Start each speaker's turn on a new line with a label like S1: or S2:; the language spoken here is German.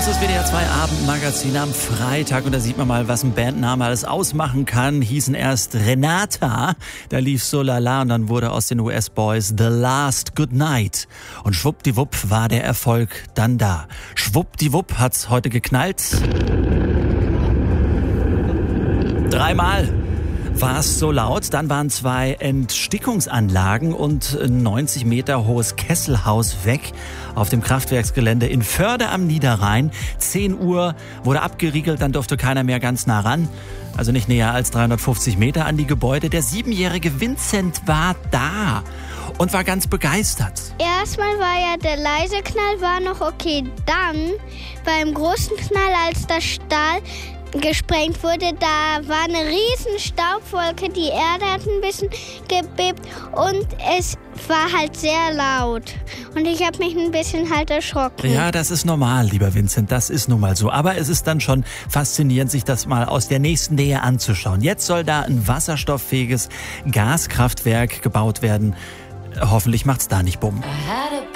S1: ist das WDR 2 Abendmagazin am Freitag und da sieht man mal, was ein Bandname alles ausmachen kann. Hießen erst Renata, da lief So Lala und dann wurde aus den US-Boys The Last Goodnight. Und schwuppdiwupp war der Erfolg dann da. Schwuppdiwupp hat's heute geknallt. 3-mal war es so laut. Dann waren 2 Entstickungsanlagen und ein 90 Meter hohes Kesselhaus weg auf dem Kraftwerksgelände in Förde am Niederrhein. 10 Uhr wurde abgeriegelt, dann durfte keiner mehr ganz nah ran. Also nicht näher als 350 Meter an die Gebäude. Der 7-jährige Vincent war da und war ganz begeistert.
S2: Erstmal war ja der leise Knall war noch okay. Dann beim großen Knall, als das Stahl gesprengt wurde, da war eine riesen Staubwolke, die Erde hat ein bisschen gebebt und es war halt sehr laut. Und ich habe mich ein bisschen halt erschrocken.
S1: Ja, das ist normal, lieber Vincent, das ist nun mal so. Aber es ist dann schon faszinierend, sich das mal aus der nächsten Nähe anzuschauen. Jetzt soll da ein wasserstofffähiges Gaskraftwerk gebaut werden. Hoffentlich macht's da nicht bumm.